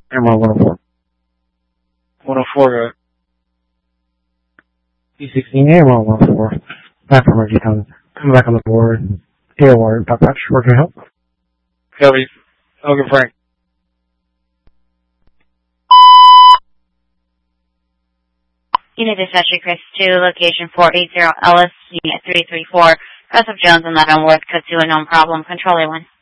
Ammo 104. 104, go. P16, Ammo 104. Back from Reggie Town. Coming back on the board. AOR, Dot Patch, working help. Copy. Logan Frank. Unit Dispatcher Chris 2, location 480 Ellis, Unit 334, Joseph Jones and Leavenworth, code 2 unknown problem, control A1.